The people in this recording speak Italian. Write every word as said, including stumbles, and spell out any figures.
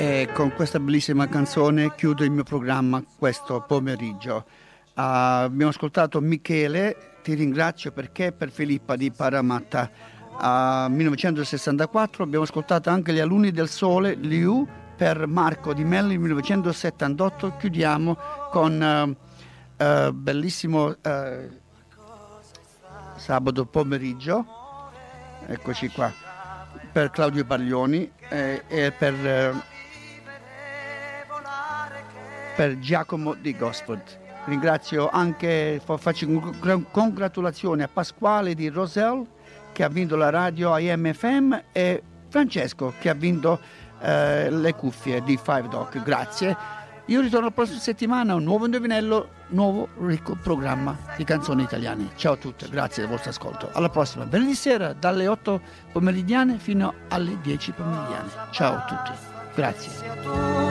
E con questa bellissima canzone chiudo il mio programma questo pomeriggio. Uh, abbiamo ascoltato Michele, ti ringrazio perché per Filippa di Paramatta. Uh, millenovecentosessantaquattro abbiamo ascoltato anche Gli alunni del sole, Liu, per Marco Di Melli, millenovecentosettantotto. Chiudiamo con uh, uh, bellissimo uh, sabato pomeriggio, eccoci qua, per Claudio Baglioni eh, e per, eh, per Giacomo di Gosford. Ringrazio anche, faccio congratulazioni a Pasquale di Roselle che ha vinto la radio I M F M e Francesco che ha vinto eh, le cuffie di Five Doc. Grazie. Io ritorno la prossima settimana, un nuovo indovinello, nuovo ricco programma di canzoni italiane. Ciao a tutti, grazie del vostro ascolto. Alla prossima, venerdì sera dalle otto pomeridiane fino alle dieci pomeridiane. Ciao a tutti, grazie.